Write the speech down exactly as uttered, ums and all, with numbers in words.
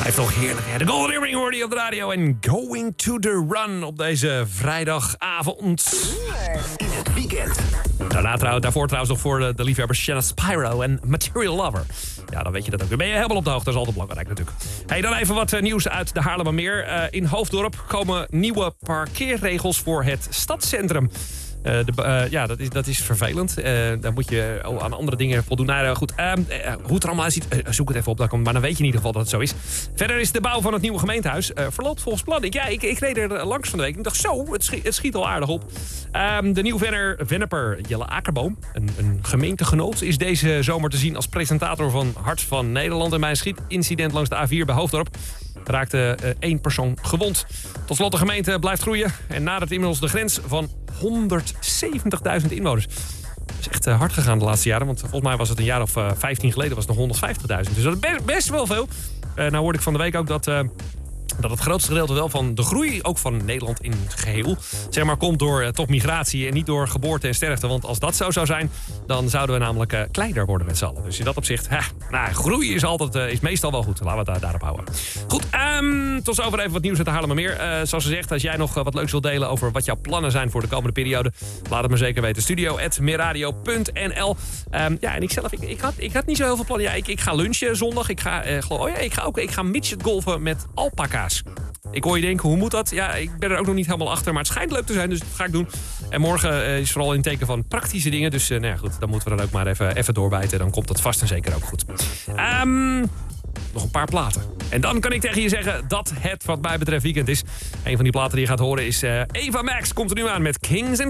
Blijft toch heerlijk, hè? De Golden Earring hoorde je op de radio en Going to the Run op deze vrijdagavond. In het weekend. Daarna trouw, daarvoor trouwens nog voor de, de liefhebbers Shanna Spyro en Material Lover. Ja, dan weet je dat ook. Dan ben je helemaal op de hoogte, dat is altijd belangrijk natuurlijk. Hey, dan even wat uh, nieuws uit de Haarlemmermeer. Uh, in Hoofddorp komen nieuwe parkeerregels voor het stadscentrum. Uh, de, uh, ja, dat is, dat is vervelend. Uh, dan moet je oh, aan andere dingen voldoen. Nou, uh, goed, uh, uh, hoe het er allemaal uitziet, uh, zoek het even op. Dan, maar dan weet je in ieder geval dat het zo is. Verder is de bouw van het nieuwe gemeentehuis uh, verloopt volgens plan. Ik, ja, ik, ik reed er langs van de week. Ik dacht, zo, het schiet, het schiet al aardig op. Um, de nieuwe Venneper Jelle Akerboom, een, een gemeentegenoot, is deze zomer te zien als presentator van Hart van Nederland. En bij een schietincident langs de A vier bij Hoofddorp raakte uh, één persoon gewond. Tot slot, de gemeente blijft groeien en nadert inmiddels de grens van honderdzeventigduizend inwoners. Dat is echt uh, hard gegaan de laatste jaren, want volgens mij was het een jaar of uh, vijftien geleden was het nog honderdvijftigduizend. Dus dat is best, best wel veel. Uh, nou hoorde ik van de week ook dat... Uh, dat het grootste gedeelte wel van de groei, ook van Nederland in het geheel, zeg maar, komt door uh, toch migratie en niet door geboorte en sterfte. Want als dat zo zou zijn, dan zouden we namelijk uh, kleiner worden met z'n allen. Dus in dat opzicht, ha, nou, groei is, altijd, uh, is meestal wel goed. Laten we het daar, daarop houden. Goed, um, tot zover even wat nieuws uit de Haarlemmermeer. Uh, zoals gezegd, als jij nog uh, wat leuks wilt delen over wat jouw plannen zijn voor de komende periode, laat het me zeker weten. studio at meerradio punt n l. Um, ja, en ik zelf, ik, ik, had, ik had niet zo heel veel plannen. Ja, ik, ik ga lunchen zondag. Ik ga, uh, geloof, oh ja, ik ga ook ik ga midgetgolfen met alpaca's. Ik hoor je denken, hoe moet dat? Ja, ik ben er ook nog niet helemaal achter, maar het schijnt leuk te zijn, dus dat ga ik doen. En morgen uh, is vooral in het teken van praktische dingen, dus uh, nou ja, goed, dan moeten we dan ook maar even, even doorbijten. Dan komt dat vast en zeker ook goed. Um, nog een paar platen. En dan kan ik tegen je zeggen dat het wat mij betreft weekend is. Een van die platen die je gaat horen is uh, Eva Max, komt er nu aan met Kings and